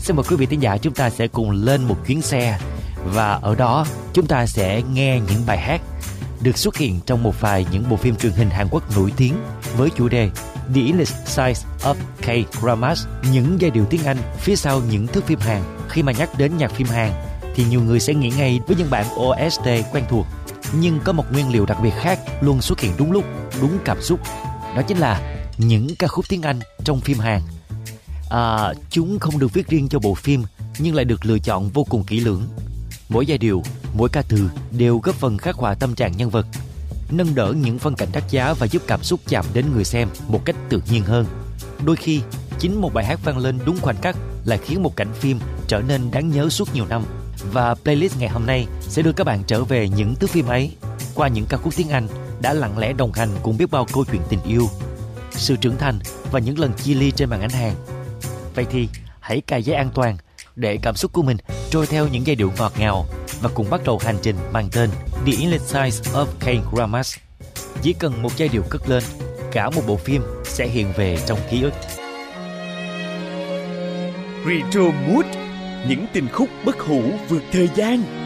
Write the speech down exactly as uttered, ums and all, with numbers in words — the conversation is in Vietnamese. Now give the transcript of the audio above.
Xin mời quý vị thính giả, chúng ta sẽ cùng lên một chuyến xe và ở đó chúng ta sẽ nghe những bài hát được xuất hiện trong một vài những bộ phim truyền hình Hàn Quốc nổi tiếng với chủ đề The Illithsize of K-dramas, những giai điệu tiếng Anh phía sau những thước phim Hàn. Khi mà nhắc đến nhạc phim Hàn thì nhiều người sẽ nghĩ ngay với những bản ô ét tê quen thuộc, nhưng có một nguyên liệu đặc biệt khác luôn xuất hiện đúng lúc, đúng cảm xúc. Đó chính là những ca khúc tiếng Anh trong phim Hàn. À, chúng không được viết riêng cho bộ phim nhưng lại được lựa chọn vô cùng kỹ lưỡng. Mỗi giai điệu, mỗi ca từ đều góp phần khắc họa tâm trạng nhân vật, nâng đỡ những phân cảnh đắt giá và giúp cảm xúc chạm đến người xem một cách tự nhiên hơn. Đôi khi, chính một bài hát vang lên đúng khoảnh khắc lại khiến một cảnh phim trở nên đáng nhớ suốt nhiều năm. Và playlist ngày hôm nay sẽ đưa các bạn trở về những thước phim ấy qua những ca khúc tiếng Anh đã lặng lẽ đồng hành cùng biết bao câu chuyện tình yêu, sự trưởng thành và những lần chia ly trên màn ảnh Hàn. Vậy thì hãy cài dây an toàn để cảm xúc của mình trôi theo những giai điệu ngọt ngào và cùng bắt đầu hành trình mang tên The Illithsize of K-dramas. Chỉ cần một giai điệu cất lên, cả một bộ phim sẽ hiện về trong ký ức. Retro Mood, những tình khúc bất hủ vượt thời gian.